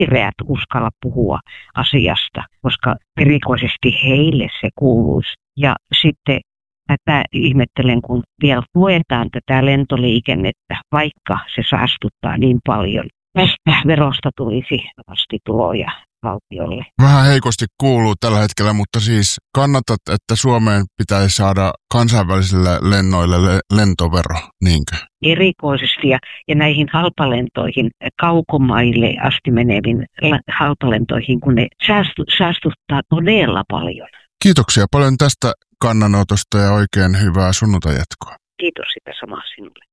vihreät uskalla puhua asiasta, koska erikoisesti heille se kuuluisi. Ja sitten tätä ihmettelen, kun vielä tuetaan tätä lentoliikennettä, vaikka se saastuttaa niin paljon. Tästä verosta tulisi vasti tuloja valtiolle. Vähän heikosti kuuluu tällä hetkellä, mutta siis kannatat, että Suomeen pitäisi saada kansainvälisille lennoille lentovero, niinkö? Erikoisesti ja näihin halpalentoihin, kaukomaille asti meneviin halpalentoihin, kun ne saastuttaa todella paljon. Kiitoksia paljon tästä kannanotosta ja oikein hyvää sunnuntai-jatkoa. Kiitos sitä samaa sinulle.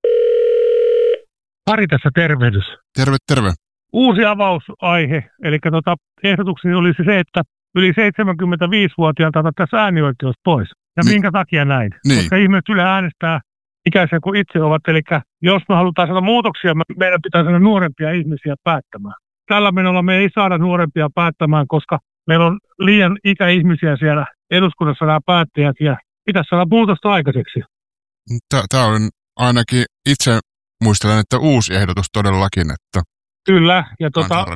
Ari tässä tervehdys. Terve. Uusi avausaihe, eli ehdotukseni olisi se, että yli 75-vuotiaalta otettaisiin äänioikeus pois. Ja minkä takia näin? Niin. Koska ihmiset yleensä äänestää ikäisiä kuin itse ovat, eli jos me halutaan saada muutoksia, meidän pitää saada nuorempia ihmisiä päättämään. Tällä menolla me ei saada nuorempia päättämään, koska meillä on liian ikäihmisiä siellä eduskunnassa nämä päättäjät, ja pitäisi saada muutosta aikaiseksi. Tämä on ainakin itse muistelen, että uusi ehdotus todellakin, että kyllä, ja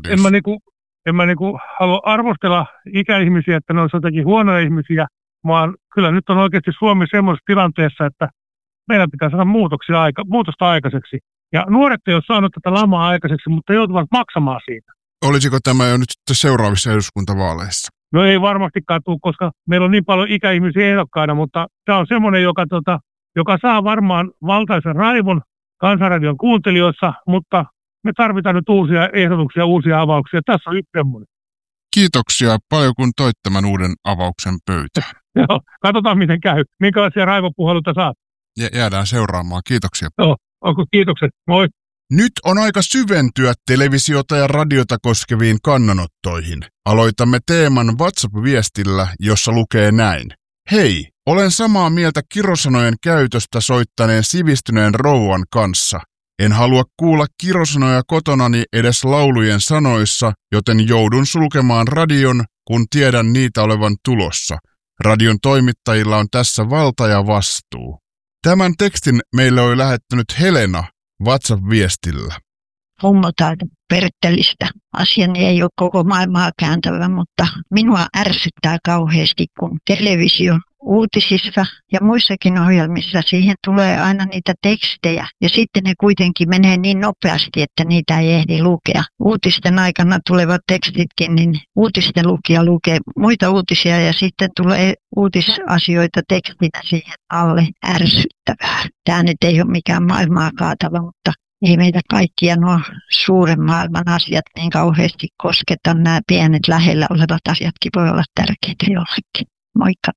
en mä halua arvostella ikäihmisiä, että ne olisi jotenkin huonoja ihmisiä, vaan kyllä nyt on oikeasti Suomi semmoisessa tilanteessa, että meidän pitää saada muutosta aikaiseksi. Ja nuoret ei ole saanut tätä lamaa aikaiseksi, mutta joutuvat maksamaan siitä. Olisiko tämä jo nyt seuraavissa eduskuntavaaleissa? No ei varmastikaan tule, koska meillä on niin paljon ikäihmisiä ehdokkaina, mutta tämä on semmoinen, joka saa varmaan valtaisen raivon Kansanradion kuuntelijoissa, mutta me tarvitaan nyt uusia ehdotuksia, uusia avauksia. Tässä on yksi semmoinen. Kiitoksia paljon, kun toit tämän uuden avauksen pöytään. Joo, katsotaan miten käy. Minkälaisia raivopuheluita saat? Jäädään seuraamaan. Kiitoksia. Joo, kiitokset. Moi. Nyt on aika syventyä televisiota ja radiota koskeviin kannanottoihin. Aloitamme teeman WhatsApp-viestillä, jossa lukee näin. Hei, olen samaa mieltä kirosanojen käytöstä soittaneen sivistyneen rouvan kanssa. En halua kuulla kirosanoja kotonani edes laulujen sanoissa, joten joudun sulkemaan radion, kun tiedän niitä olevan tulossa. Radion toimittajilla on tässä valta ja vastuu. Tämän tekstin meille oli lähettänyt Helena WhatsApp-viestillä. Hommotaan Perttelistä. Asiani ei ole koko maailmaa kääntävä, mutta minua ärsyttää kauheasti, kun television uutisissa ja muissakin ohjelmissa siihen tulee aina niitä tekstejä. Ja sitten ne kuitenkin menee niin nopeasti, että niitä ei ehdi lukea. Uutisten aikana tulevat tekstitkin, niin uutisten lukija lukee muita uutisia ja sitten tulee uutisasioita tekstinä siihen alle. Ärsyttävää. Tämä nyt ei ole mikään maailmaa kaatava, mutta ei meitä kaikkia nuo suuren maailman asiat niin kauheasti kosketa. Nämä pienet lähellä olevat asiatkin voi olla tärkeitä jollekin. Moikka!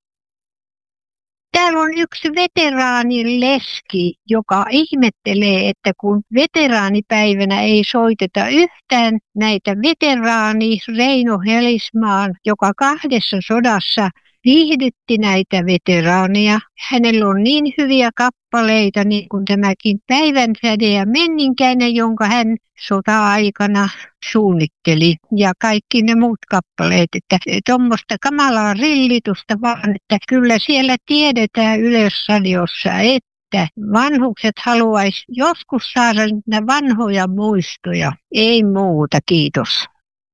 Täällä on yksi veteraanileski, joka ihmettelee, että kun veteraanipäivänä ei soiteta yhtään näitä veteraani Reino Helismaan, joka 2 sodassa viihdytti näitä veteraaneja. Hänellä on niin hyviä kappaleita, niin kuin tämäkin Päivänsäde ja Menninkäinen, jonka hän sota-aikana suunnitteli. Ja kaikki ne muut kappaleet, että tuommoista kamalaa rillitusta vaan, että kyllä siellä tiedetään Yleisradiossa, että vanhukset haluaisi joskus saada niitä vanhoja muistoja. Ei muuta, kiitos.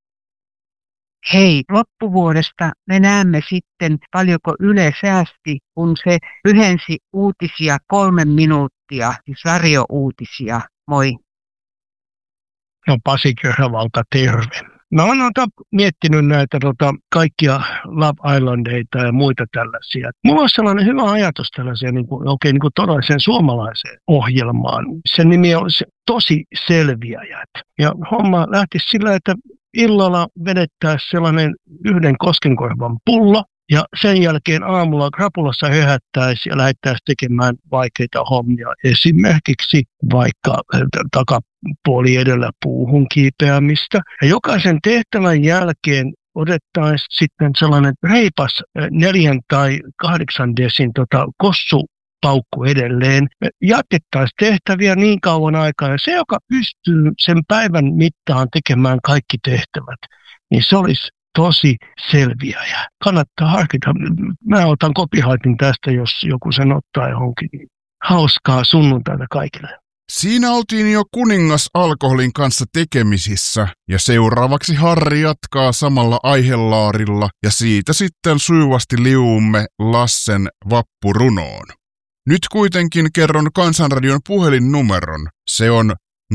Hei, loppuvuodesta me näemme sitten, paljonko Yle säästi, kun se lyhensi uutisia 3 minuuttia, siis radiouutisia. Moi. No Pasi Köhävalta, terve. Mä oon miettinyt näitä kaikkia Love Islandeita ja muita tällaisia. Mulla on sellainen hyvä ajatus tällaisia niin kuin todelliseen suomalaiseen ohjelmaan. Sen nimi on Tosi selviäjät. Ja homma lähti sillä, että illalla vedettäisiin sellainen 1 koskenkorvan pullo ja sen jälkeen aamulla krapulassa höhättäisiin ja lähdettäisiin tekemään vaikeita hommia. Esimerkiksi vaikka takapuoli edellä puuhun kiipeämistä. Ja jokaisen tehtävän jälkeen otettaisiin sitten sellainen reipas 4 tai 8 desin kossupaukku edelleen. Me jatkettaisiin tehtäviä niin kauan aikaa ja se, joka pystyy sen päivän mittaan tekemään kaikki tehtävät, niin se olisi tosi selviäjä. Kannattaa harkita. Mä otan copyrightin tästä, jos joku sen ottaa johonkin. Hauskaa sunnuntaina kaikille. Siinä oltiin jo kuningas alkoholin kanssa tekemisissä ja seuraavaksi Harri jatkaa samalla aihelaarilla ja siitä sitten sujuvasti liuumme Lassen vappurunoon. Nyt kuitenkin kerron Kansanradion puhelinnumeron. Se on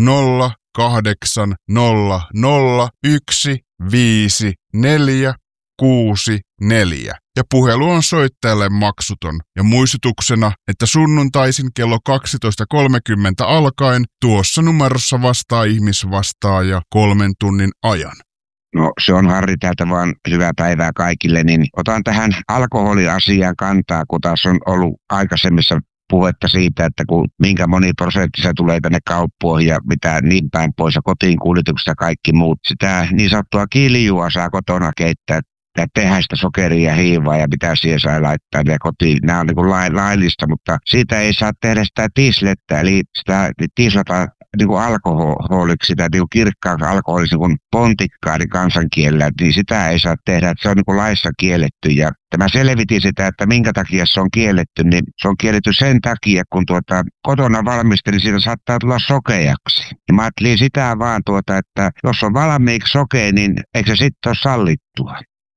0800155464 ja puhelu on soittajalle maksuton. Ja muistutuksena, että sunnuntaisin kello 12.30 alkaen tuossa numerossa vastaa ihmisvastaaja 3 tunnin ajan. No se on Harri täältä vaan, hyvää päivää kaikille, niin otan tähän alkoholiasiaan kantaa, kun taas on ollut aikaisemmissa puhetta siitä, että minkä moni se tulee tänne kauppoihin ja mitä niin päin pois ja kotiin kuljetukset ja kaikki muut. Sitä niin sanottua kiljua saa kotona keittää ja tehdä sitä sokeria ja hiivaa ja mitä siihen saa laittaa ja kotiin. Nämä on niin laillista, mutta siitä ei saa tehdä sitä tislettä, eli sitä tislataan niin alkoholiksi, sitä niin kirkkaaksi alkoholiksi niin pontikkaari kansankielellä, niin sitä ei saa tehdä, että se on niin laissa kielletty. Ja tämä selvitin sitä, että minkä takia se on kielletty, niin se on kielletty sen takia, kun kotona valmistelin, siitä saattaa tulla sokeaksi. Ja mä ajattelin sitä vaan, että jos on valmiiksi sokea, niin eikö se sitten ole sallittua?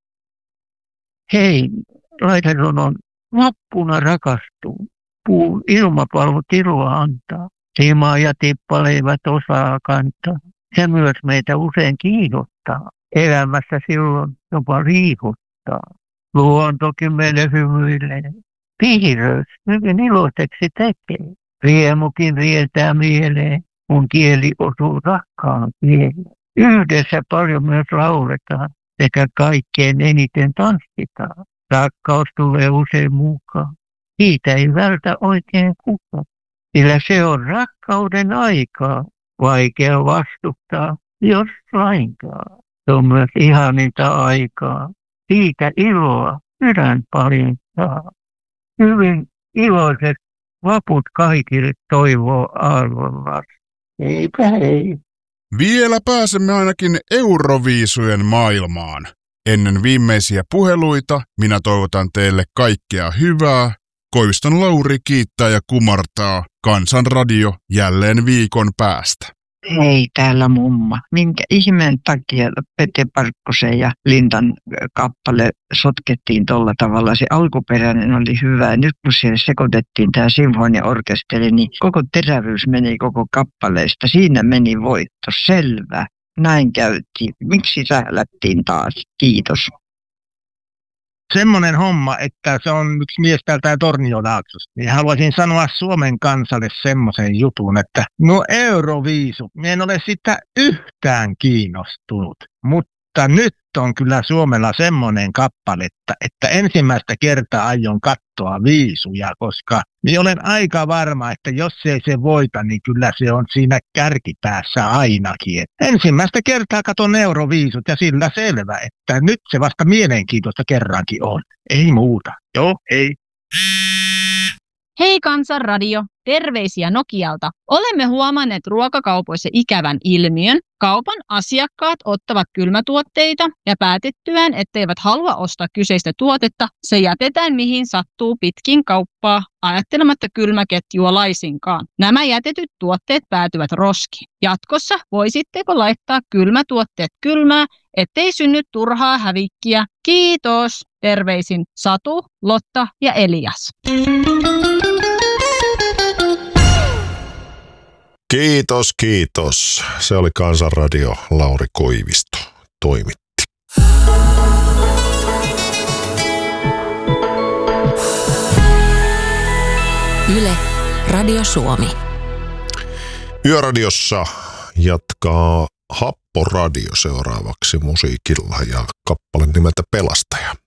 Hei, laiterunon vappuna rakastuu. Puun ilmapalvot iloa antaa. Sima ja tippaleivät osaa kantaa. Se myös meitä usein kiinnostaa. Elämässä silloin jopa riihuttaa. Luontokin meille hymyilee. Piirös hyvin iloiseksi tekee. Riemukin rientää mieleen, kun kieli osuu rakkaan kieleen. Yhdessä paljon myös lauletaan sekä kaikkein eniten tanssitaan. Rakkaus tulee usein mukaan. Siitä ei vältä oikein kukaan. Sillä se on rakkauden aikaa, vaikea vastustaa, jos lainkaan. Se on myös ihaninta aikaa, siitä iloa sydän paljastaa. Hyvin iloiset vaput kaikille toivoo aallollaan. Eipä hei. Vielä pääsemme ainakin Euroviisujen maailmaan. Ennen viimeisiä puheluita minä toivotan teille kaikkea hyvää. Koiviston Lauri kiittää ja kumartaa. Kansanradio jälleen viikon päästä. Hei, täällä mumma. Minkä ihmeen takia Pete Parkkosen ja Lindan kappale sotkettiin tolla tavalla? Se alkuperäinen oli hyvä. Ja nyt kun siellä sekoitettiin tämä sinfoniaorkesteri, niin koko terävyys meni koko kappaleesta. Siinä meni voitto. Selvä. Näin käytiin. Miksi sählättiin taas? Kiitos. Semmoinen homma, että se on yksi mies täältä Torniolaaksosta, niin haluaisin sanoa Suomen kansalle semmoisen jutun, että Euroviisu, minä en ole sitä yhtään kiinnostunut, mutta nyt on kyllä Suomella semmoinen kappale, että ensimmäistä kertaa aion katsoa viisuja, koska minä olen aika varma, että jos ei se voita, niin kyllä se on siinä kärkipäässä ainakin. Et ensimmäistä kertaa katon Euroviisut ja sillä selvä, että nyt se vasta mielenkiintoista kerrankin on. Ei muuta. Joo, hei. Hei Kansanradio, terveisiä Nokialta. Olemme huomanneet ruokakaupoissa ikävän ilmiön. Kaupan asiakkaat ottavat kylmätuotteita ja päätettyään, etteivät halua ostaa kyseistä tuotetta, se jätetään mihin sattuu pitkin kauppaa, ajattelematta kylmäketjua laisinkaan. Nämä jätetyt tuotteet päätyvät roskiin. Jatkossa voisitteko laittaa kylmätuotteet kylmää, ettei synny turhaa hävikkiä. Kiitos! Terveisin Satu, Lotta ja Elias. Kiitos, kiitos. Se oli Kansanradio, Lauri Koivisto toimitti. Yle, Radio Suomi. Yöradiossa jatkaa Happoradio seuraavaksi musiikilla ja kappale nimeltä Pelastaja.